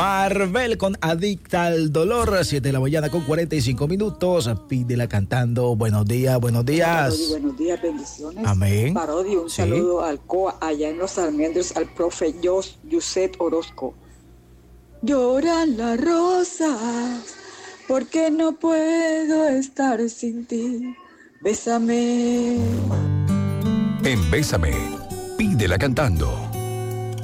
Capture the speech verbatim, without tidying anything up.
Marvel con Adicta al Dolor, siete de la mañana con cuarenta y cinco minutos. Pídela cantando. Buenos días, buenos días. Parodi, buenos días, bendiciones. Amén. Parodi, un Sí. saludo al C O A allá en los almendros, al profe Jos, Yuset Orozco. Lloran las rosas, porque no puedo estar sin ti. Bésame. En Bésame, pídela cantando.